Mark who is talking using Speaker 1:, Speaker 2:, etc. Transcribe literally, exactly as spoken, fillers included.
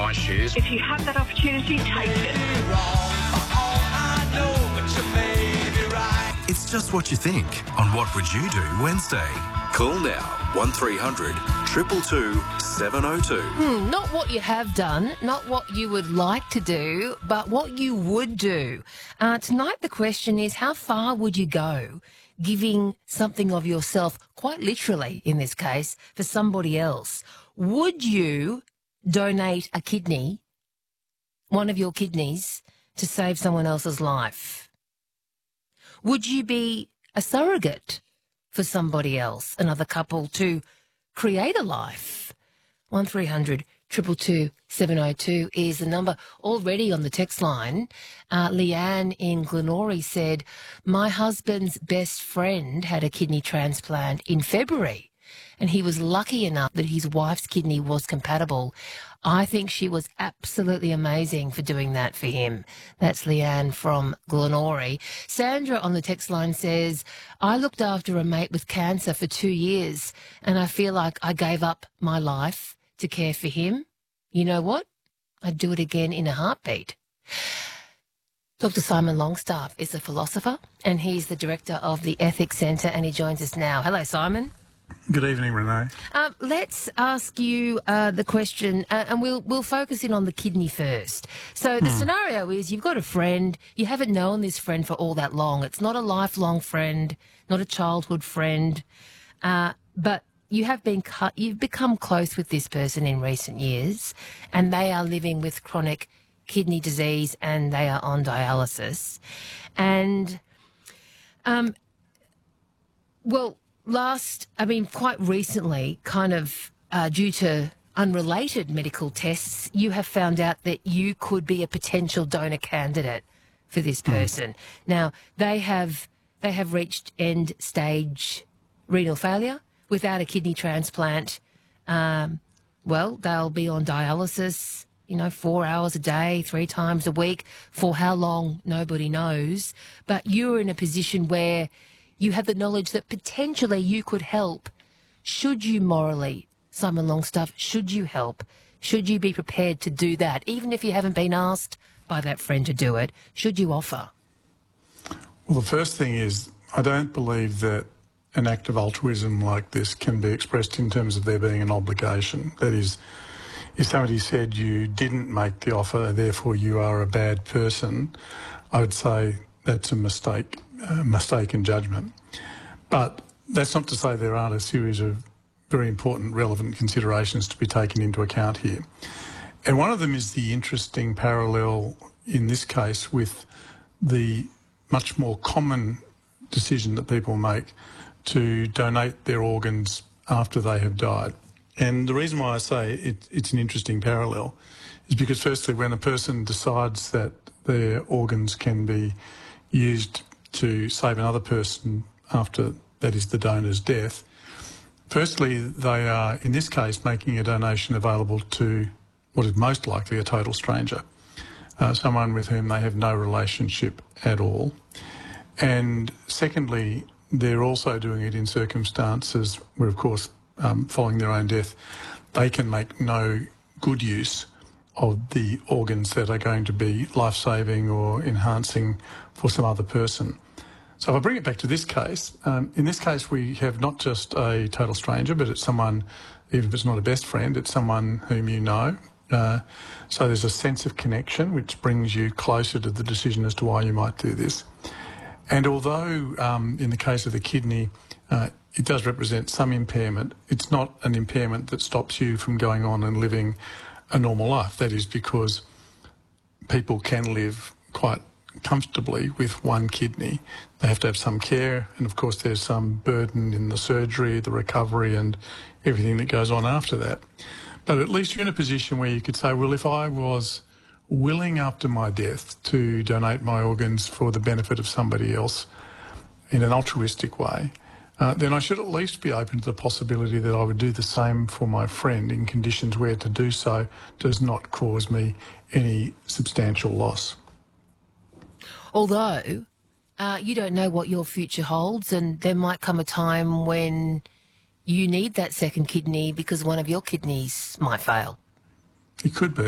Speaker 1: my shoes.
Speaker 2: If you have that opportunity, take it.
Speaker 3: It's Just What You Think on What Would You Do Wednesday. Call now one three hundred two two two seven oh two.
Speaker 4: Hmm, not what you have done, not what you would like to do, but what you would do. Uh, tonight the question is, how far would you go giving something of yourself, quite literally in this case, for somebody else? Would you donate a kidney, one of your kidneys, to save someone else's life? Would you be a surrogate for somebody else, another couple, to create a life? one three hundred two two two seven oh two is the number. Already on the text line, uh, Leanne in Glenorrey said, my husband's best friend had a kidney transplant in February, and he was lucky enough that his wife's kidney was compatible. I think she was absolutely amazing for doing that for him. That's Leanne from Glenorrey. Sandra on the text line says, I looked after a mate with cancer for two years and I feel like I gave up my life to care for him. You know what? I'd do it again in a heartbeat. Doctor Simon Longstaff is a philosopher and he's the director of the Ethics Centre, and he joins us now. Hello, Simon.
Speaker 5: Good evening, Renee.
Speaker 4: Um, let's ask you uh, the question, uh, and we'll we'll focus in on the kidney first. So the hmm. scenario is you've got a friend, you haven't known this friend for all that long. It's not a lifelong friend, not a childhood friend, uh, but you have been cut, you've become close with this person in recent years, and they are living with chronic kidney disease and they are on dialysis. And, um, well, last, I mean, quite recently, kind of uh, due to unrelated medical tests, you have found out that you could be a potential donor candidate for this person. Mm. Now, they have they have reached end stage renal failure. Without a kidney transplant, um, well, they'll be on dialysis, you know, four hours a day, three times a week. For how long, nobody knows. But you're in a position where you have the knowledge that potentially you could help. Should you morally, Simon Longstaff, should you help? Should you be prepared to do that? Even if you haven't been asked by that friend to do it, should you offer?
Speaker 5: Well, the first thing is I don't believe that an act of altruism like this can be expressed in terms of there being an obligation. That is, if somebody said you didn't make the offer, therefore you are a bad person, I would say that's a mistake. Uh, mistaken judgment. But that's not to say there aren't a series of very important, relevant considerations to be taken into account here. And one of them is the interesting parallel in this case with the much more common decision that people make to donate their organs after they have died. And the reason why I say it, it's an interesting parallel is because firstly, when a person decides that their organs can be used to save another person after, that is, the donor's death, firstly, they are, in this case, making a donation available to what is most likely a total stranger, uh, someone with whom they have no relationship at all. And secondly, they're also doing it in circumstances where, of course, um, following their own death, they can make no good use of the organs that are going to be life-saving or enhancing for some other person. So if I bring it back to this case, um, in this case we have not just a total stranger, but it's someone, even if it's not a best friend, it's someone whom you know. Uh, so there's a sense of connection which brings you closer to the decision as to why you might do this. And although um, in the case of the kidney, uh, it does represent some impairment, it's not an impairment that stops you from going on and living a normal life. That is because people can live quite comfortably with one kidney. They have to have some care, and of course there's some burden in the surgery, the recovery and everything that goes on after that. But at least you're in a position where you could say, well, if I was willing after my death to donate my organs for the benefit of somebody else in an altruistic way, uh, then I should at least be open to the possibility that I would do the same for my friend in conditions where to do so does not cause me any substantial loss.
Speaker 4: Although uh, you don't know what your future holds, and there might come a time when you need that second kidney because one of your kidneys might fail.
Speaker 5: It could be.